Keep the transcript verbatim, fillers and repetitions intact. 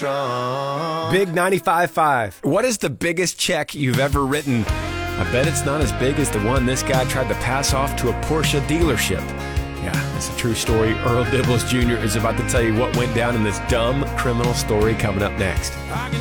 Big ninety-five point five. What is the biggest check you've ever written? I bet it's not as big as the one this guy tried to pass off to a Porsche dealership. Yeah, it's a true story. Earl Dibbles Junior is about to tell you what went down in this dumb criminal story coming up next.